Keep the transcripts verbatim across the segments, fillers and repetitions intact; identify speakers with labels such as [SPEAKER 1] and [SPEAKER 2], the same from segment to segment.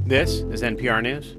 [SPEAKER 1] This is N P R News.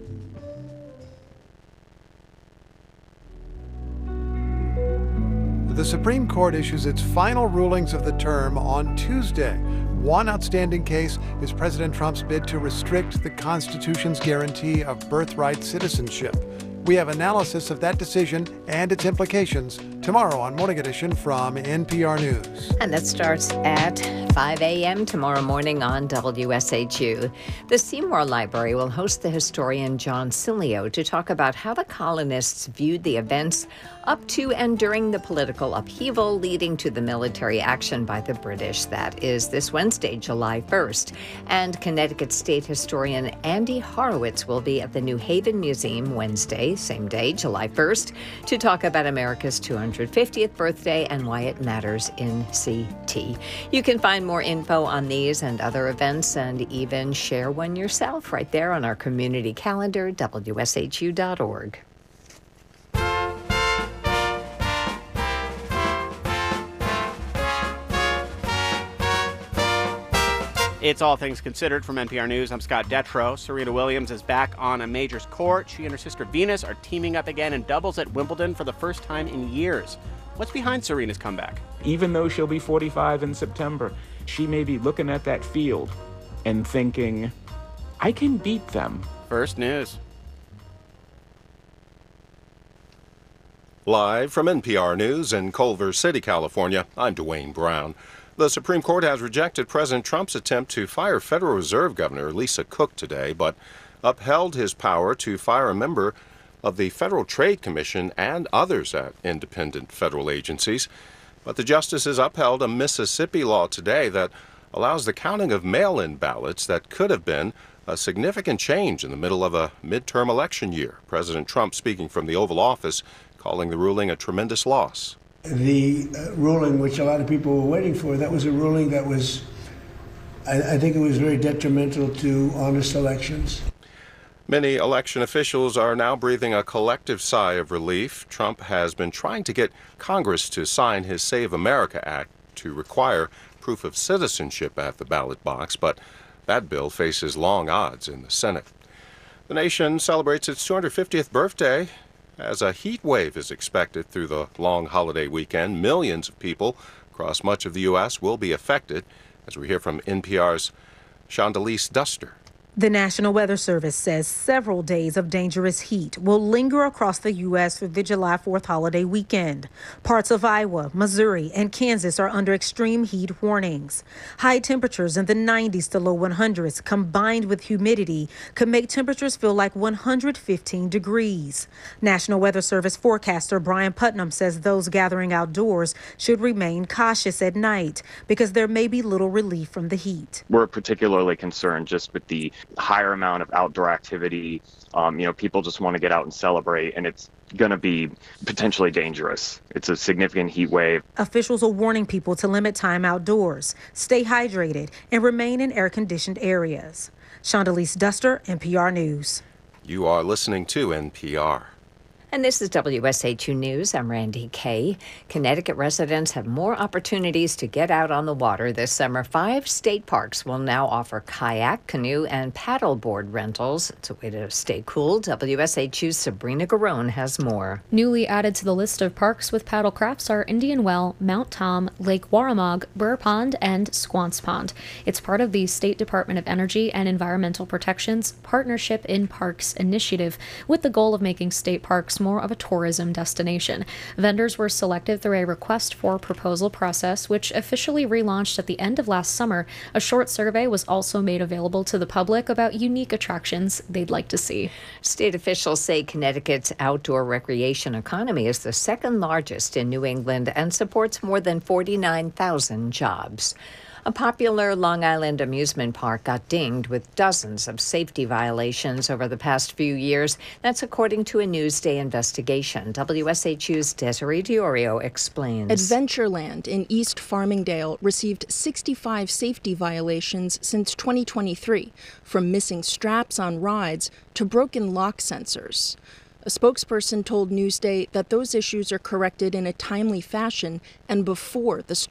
[SPEAKER 2] The Supreme Court issues its final rulings of the term on Tuesday. One outstanding case is President Trump's bid to restrict the Constitution's guarantee of birthright citizenship. We have analysis of that decision and its implications tomorrow on Morning Edition from N P R News.
[SPEAKER 3] And that starts at five a.m. tomorrow morning on W S H U. The Seymour Library will host the historian John Cilio to talk about how the colonists viewed the events up to and during the political upheaval leading to the military action by the British. That is this Wednesday, July first. And Connecticut State historian Andy Horowitz will be at the New Haven Museum Wednesday, same day, July first, to talk about America's two hundred fiftieth birthday and why it matters in C T. You can find more info on these and other events and even share one yourself right there on our community calendar, W S H U dot org.
[SPEAKER 1] It's All Things Considered from N P R News. I'm Scott Detrow. Serena Williams is back on a majors court. She and her sister Venus are teaming up again in doubles at Wimbledon for the first time in years. What's behind Serena's comeback?
[SPEAKER 4] Even though she'll be forty-five in September, she may be looking at that field and thinking, I can beat them.
[SPEAKER 1] First News.
[SPEAKER 5] Live from N P R News in Culver City, California, I'm Dwayne Brown. The Supreme Court has rejected President Trump's attempt to fire Federal Reserve Governor Lisa Cook today, but upheld his power to fire a member of the Federal Trade Commission and others at independent federal agencies. But the justices upheld a Mississippi law today that allows the counting of mail-in ballots that could have been a significant change in the middle of a midterm election year. President Trump speaking from the Oval Office, calling the ruling a tremendous loss.
[SPEAKER 6] The uh, ruling, which a lot of people were waiting for, that was a ruling that was, I, I think it was very detrimental to honest elections.
[SPEAKER 5] Many election officials are now breathing a collective sigh of relief. Trump has been trying to get Congress to sign his Save America Act to require proof of citizenship at the ballot box, but that bill faces long odds in the Senate. The nation celebrates its two hundred fiftieth birthday. As a heat wave is expected through the long holiday weekend, millions of people across much of the U S will be affected, as we hear from N P R's Shondelise Duster.
[SPEAKER 7] The National Weather Service says several days of dangerous heat will linger across the U S through the July fourth holiday weekend. Parts of Iowa, Missouri, and Kansas are under extreme heat warnings. High temperatures in the nineties to low hundreds combined with humidity could make temperatures feel like one hundred fifteen degrees. National Weather Service forecaster Brian Putnam says those gathering outdoors should remain cautious at night because there may be little relief from the heat.
[SPEAKER 8] We're particularly concerned just with the higher amount of outdoor activity. Um, you know, people just want to get out and celebrate, and it's going to be potentially dangerous. It's a significant heat wave.
[SPEAKER 7] Officials are warning people to limit time outdoors, stay hydrated, and remain in air-conditioned areas. Shondelise Duster, N P R News.
[SPEAKER 5] You are listening to N P R.
[SPEAKER 3] And this is W S H U News. I'm Randy Kay. Connecticut residents have more opportunities to get out on the water this summer. Five state parks will now offer kayak, canoe, and paddleboard rentals. It's a way to stay cool. W S H U's Sabrina Garone has more.
[SPEAKER 9] Newly added to the list of parks with paddle crafts are Indian Well, Mount Tom, Lake Warramog, Burr Pond, and Squance Pond. It's part of the State Department of Energy and Environmental Protection's Partnership in Parks initiative, with the goal of making state parks more of a tourism destination. Vendors were selected through a request for proposal process, which officially relaunched at the end of last summer. A short survey was also made available to the public about unique attractions they'd like to see.
[SPEAKER 3] State officials say Connecticut's outdoor recreation economy is the second largest in New England and supports more than forty-nine thousand jobs. A popular Long Island amusement park got dinged with dozens of safety violations over the past few years. That's according to a Newsday investigation. W S H U's Desiree Diorio explains.
[SPEAKER 10] Adventureland in East Farmingdale received sixty-five safety violations since twenty twenty-three, from missing straps on rides to broken lock sensors. A spokesperson told Newsday that those issues are corrected in a timely fashion and before the